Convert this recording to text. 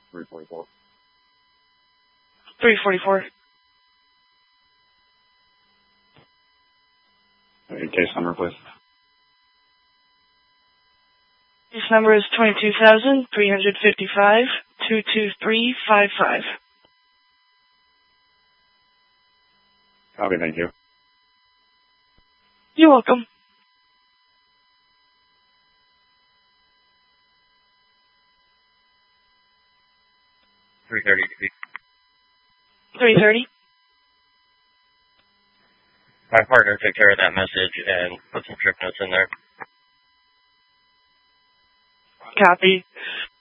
344. 344. Case number, please. Case number is 22,355-22355. Copy, thank you. You're welcome. 330. 330. My partner took care of that message and put some trip notes in there. Copy.